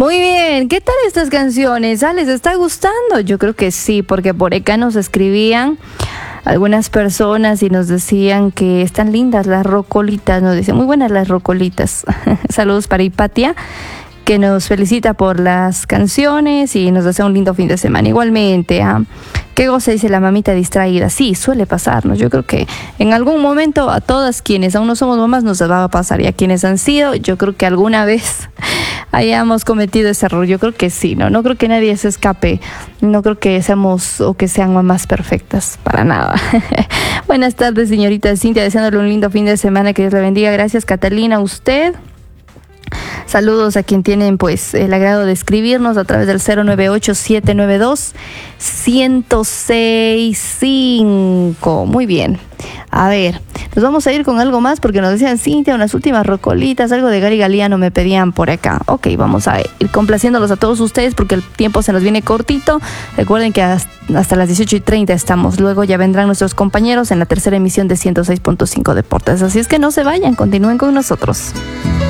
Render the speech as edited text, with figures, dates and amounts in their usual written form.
Muy bien, ¿qué tal estas canciones? ¿Les está gustando? Yo creo que sí, porque por acá nos escribían algunas personas y nos decían que están lindas las rocolitas, nos dicen muy buenas las rocolitas. Saludos para Hipatia, que nos felicita por las canciones y nos desea un lindo fin de semana. Igualmente, qué goza, dice la mamita distraída. Sí, suele pasarnos. Yo creo que en algún momento a todas quienes aún no somos mamás nos va a pasar, y a quienes han sido, yo creo que alguna vez hayamos cometido ese error. Yo creo que sí, no creo que nadie se escape. No creo que seamos o que sean mamás perfectas, para nada. Buenas tardes, señorita Cintia, deseándole un lindo fin de semana, que Dios la bendiga. Gracias, Catalina, a usted. Saludos a quien tienen pues el agrado de escribirnos a través del 098-792-1065. Muy bien. A ver, nos vamos a ir con algo más porque nos decían, Cintia, unas últimas rocolitas, algo de Gary Galeano me pedían por acá. Ok, vamos a ir complaciéndolos a todos ustedes porque el tiempo se nos viene cortito. Recuerden que hasta las 18:30 estamos. Luego ya vendrán nuestros compañeros en la tercera emisión de 106.5 Deportes. Así es que no se vayan, continúen con nosotros.